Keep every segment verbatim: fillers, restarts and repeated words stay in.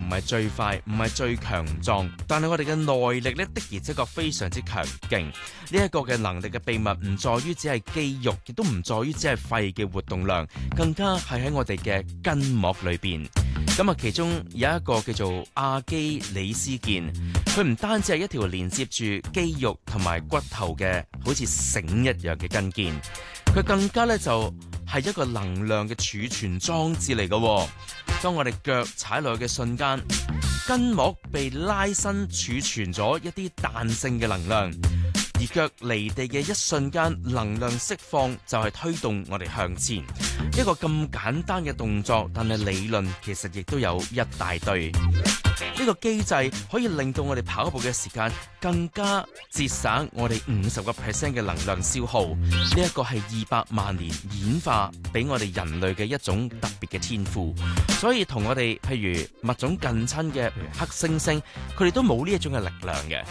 係最快，唔係最強壯，但係我哋嘅耐力呢，的而且確非常之強勁。呢一個嘅能力嘅秘密唔在於只係肌肉，亦都唔在於只係肺嘅活動量，更加係喺我哋嘅筋膜裏邊。咁啊，其中有一個叫做阿基里斯腱，佢唔單止係一條連接住肌肉同埋骨頭嘅好似繩一樣嘅筋腱，佢更加咧就係一個能量嘅儲存裝置嚟嘅。當我哋腳踩落去嘅瞬間，筋膜被拉伸儲存咗一啲彈性嘅能量，而腳離地嘅一瞬間，能量釋放就係推動我哋向前。一個咁簡單嘅動作，但係理論其實亦都有一大堆。呢個機制可以令到我哋跑步嘅時間更加節省我哋五十個 percent 嘅能量消耗。呢一個係二百萬年演化俾我哋人類嘅一種特別嘅天賦。所以同我哋譬如物種近親嘅，譬如黑猩猩，佢哋都冇呢一種嘅力量嘅。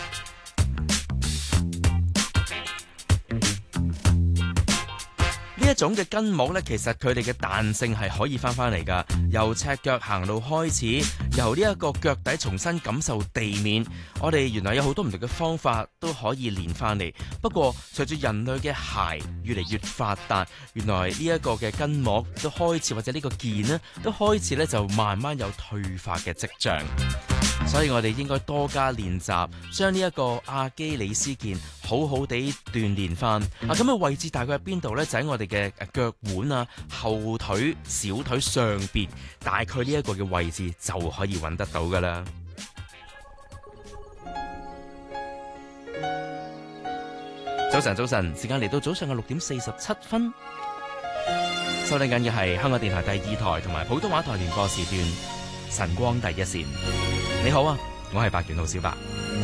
呢一種嘅筋膜呢，其實佢哋嘅彈性係可以翻翻嚟噶。由赤腳行路開始，由呢一個腳底重新感受地面，我哋原來有好多唔同嘅方法都可以練翻嚟。不過隨住人類嘅鞋越嚟越發達，原來呢一個嘅筋膜都開始，或者呢個腱呢，都開始咧就慢慢有退化嘅跡象。所以我哋應該多加練習，將呢一個阿基里斯腱好好地鍛煉翻。啊，咁嘅位置大概喺邊度呢？就喺我哋嘅腳腕啊、後腿、小腿上邊，大概呢一個嘅位置就可以揾得到噶啦。早晨，早晨，時間嚟到早上嘅六點四十七分，收聽緊嘅係香港電台第二台同埋普通話台聯播時段晨光第一線。你好啊，我係白元浩小白。